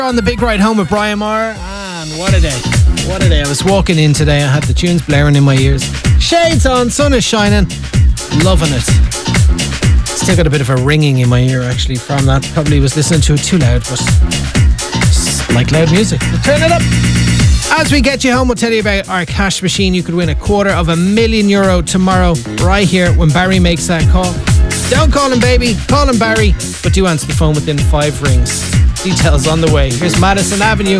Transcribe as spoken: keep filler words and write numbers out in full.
On the big ride home with Brian Maher, and what a day, what a day. I was walking in today, I had the tunes blaring in my ears, shades on, sun is shining, loving it. Still got a bit of a ringing in my ear actually from that. Probably was listening to it too loud, but just like loud music. But turn it up. As we get you home, we'll tell you about our cash machine. You could win a quarter of a million euro tomorrow, right here when Barry makes that call. Don't call him baby, call him Barry, but do answer the phone within five rings. Details on the way. Here's Madison Avenue.